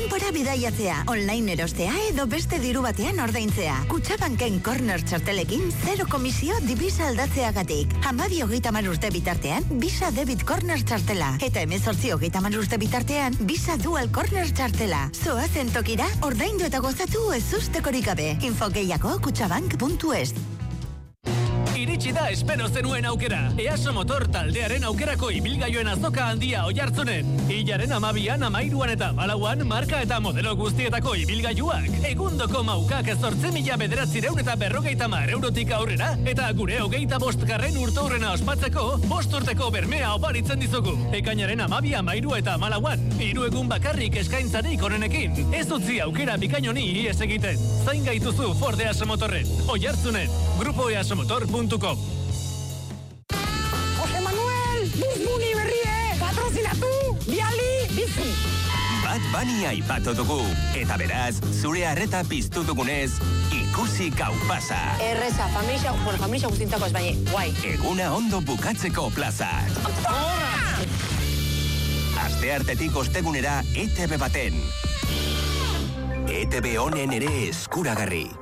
kanpora bidaiatzea, online erostea edo beste diru batean ordaintzea. Kutxabanken corner txartelekin 0 komisio divisa aldatzeagatik. 12-30 urte bitartean, Visa Debit Corner txartela. Eta 18-30 urte bitartean, Visa Dual Corner txartela. Zoazen tokira, ordaindu eta gozatu ez ustekorik gabe. Info gehiago kutxabank.es. Iritsi da espero zenuen aukera. EASO Motor taldearen aukerako ibilgailuen azoka handia Oiartzunen. Hilaren 12an, 13an eta 14an marka eta modelo guztietako ibilgailuak. Egundoko maukak 8.950 eurotik aurrera eta gure 25. urteurrena ospatzeko 5 urteko bermea oparitzen dizugu. Ekainaren 12, 13 eta 14an. 3 egun bakarrik eskaintzarik onenekin. Ez utzi aukera bikain honi ihes egiten. Zain gaituzu Ford EASO Motorren. Oiartzunen. Grupo easomotor.com. Jose Manuel, Bizbuni berrie, patrozinatu, biali, bizi. Bat Bunny aipatu dugu, eta beraz, zure arreta piztu dugunez, ikusi gau pasa. Erreza, familia guztintako ez baina, guai. Eguna ondo bukatzeko plaza. Asteartetik ostegunera ETV baten. ETV honen ere eskuragarri.